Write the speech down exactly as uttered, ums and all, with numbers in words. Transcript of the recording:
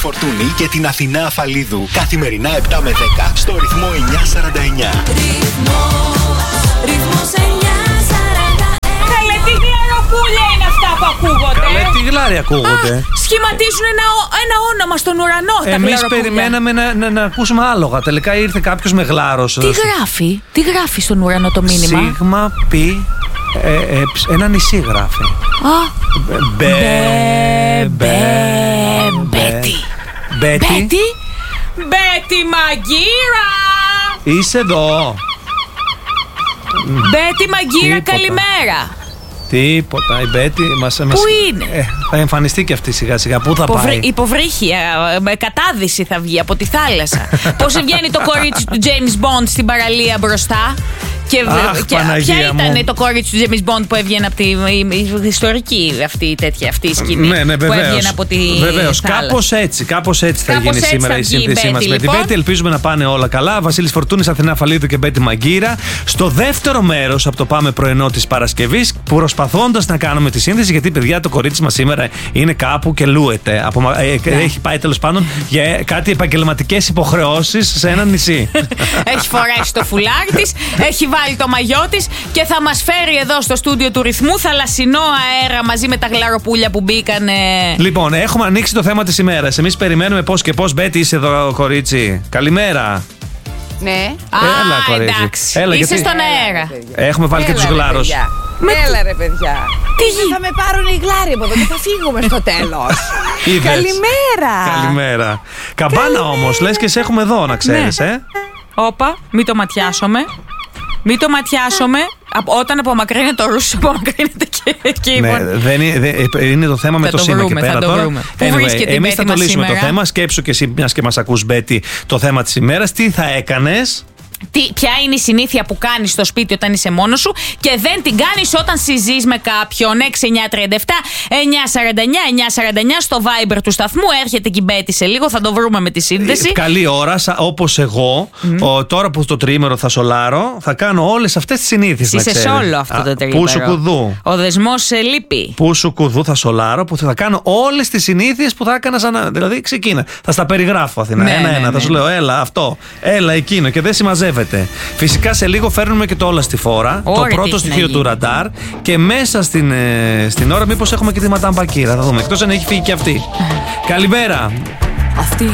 Φορτούνη και την Αθηνά Αφαλίδου. Καθημερινά επτά με δέκα στο ρυθμό εννιά σαράντα εννιά. Ρυθμός, ρυθμός εννιά σαράντα εννιά. Καλέ, τι γλαροπούλια είναι αυτά που ακούγονται. Καλέ, τι γλάρι ακούγονται. Α, σχηματίζουν ένα, ένα όνομα στον ουρανό. Εμείς περιμέναμε να, να, να ακούσουμε άλογα. Τελικά ήρθε κάποιος με γλάρος. Τι γράφει, τι γράφει στον ουρανό το μήνυμα? Σίγμα, πι, ε, ε, ένα νησί γράφει. Α, Μπε, μπε, Μπέτι. Μπέτι. Μπέτι Μαγκύρα. Είσαι εδώ. Μπέτι Μαγκύρα, Τίποτα. καλημέρα. Τίποτα, η Μπέτι μας... Πού είναι? Ε, θα εμφανιστεί και αυτή σιγά σιγά. Πού θα Υποβρύ, πάει? υποβρύχια, με κατάδυση θα βγει από τη θάλασσα. Πώς βγαίνει το κορίτσι του James Bond στην παραλία μπροστά? Και, Αχ, και Παναγία ποια μου. ήταν το κορίτσι του James Bond που έβγαινε από τη η, η, ιστορική αυτή, τέτοια, αυτή η σκηνή? Ναι, ναι, που έβγαινε από τη Βεβαίως, θάλασσα. κάπως έτσι, κάπως έτσι θα Κάπως γίνει έτσι σήμερα θα η βγει η σύνδεσή μας Μπέτη, με την λοιπόν. Μπέτη. Ελπίζουμε να πάνε όλα καλά. Βασίλης Φορτούνης, Αθηνά Αφαλίδου και Μπέτη Μαγκύρα. Στο δεύτερο μέρος από το Πάμε Πρωινό της Παρασκευής, προσπαθώντας να κάνουμε τη σύνδεση, γιατί παιδιά το κορίτσι μας σήμερα είναι κάπου και λούεται. Από, ε, Ναι. Έχει πάει τέλος πάντων για κάτι επαγγελματικές υποχρεώσεις σε ένα νησί. Έχει φορέσει το φουλάρι της, έχει βάλει το μαγιό της και θα μας φέρει εδώ στο στούντιο του Ρυθμού θαλασσινό αέρα μαζί με τα γλαροπούλια που μπήκανε. Λοιπόν, έχουμε ανοίξει το θέμα της ημέρας. Εμείς περιμένουμε πώς και πώς. Μπέτη, είσαι εδώ, κορίτσι. Καλημέρα. Ναι. Α, Έλα, κορίτσι. εντάξει. Έλα, Είσαι γιατί- στον αέρα. Έχουμε βάλει και τους γλάρους. Έλα ρε παιδιά. Τι Ε, θα με πάρουν οι γλάροι από εδώ και θα φύγουμε στο τέλος. Είδες. Καλημέρα. Καλημέρα. Καμπάνα όμως, λες και σε έχουμε εδώ, να ξέρεις, Ναι. ε. Όπα, μην το ματιάσουμε. Μην το ματιάσουμε. Απ- Όταν απομακρύνεται το ρούσο, απομακρύνεται και εκεί. Ναι, λοιπόν. δεν είναι, δεν- είναι το θέμα με Θα το το σήμα και βρούμε, θα πέρα το τώρα. βρούμε. Πού βρίσκεται η εμείς Μπέτη θα το μας λύσουμε το σήμερα? θέμα. Σκέψου και εσύ, μιας και μας ακούς, Μπέτη, το θέμα της ημέρας. Τι θα έκανες? Τι, ποια είναι η συνήθεια που κάνεις στο σπίτι όταν είσαι μόνος σου και δεν την κάνεις όταν συζείς με κάποιον? έξι εννιά τρία επτά εννιά σαράντα εννιά εννιά σαράντα εννιά στο Viber του σταθμού. Έρχεται και η Μπέτη σε λίγο, θα το βρούμε με τη σύνδεση. Ε, Καλή ώρα, σα- όπως εγώ, ο, τώρα που στο τρίμερο θα σολάρω, θα κάνω όλες αυτές τις συνήθειες. να Είσαι ξέρεις. σόλο αυτό Α, το τρίμερο. Πού σου κουδού. Ο δεσμός ε, λείπει. Πού σου κουδού θα σολάρω, που θα κάνω όλες τις συνήθειες που θα έκανα σαν να. Δηλαδή, ξεκίνα. Θα στα περιγράφω, Αθηνά. Ναι, Ένα-ένα. ναι, ναι. Θα σου λέω, έλα αυτό, έλα εκείνο και δεν συμμαζεύεται. Φυσικά σε λίγο φέρνουμε και το όλα στη φόρα. Ωραία, το τι πρώτο έχει στοιχείο να του γίνει. ραντάρ. Και μέσα στην, ε, στην ώρα, μήπως έχουμε και τη Ματάν Μπακύρα. Θα δούμε. Εκτός αν έχει φύγει και αυτή. Καλημέρα. Αυτή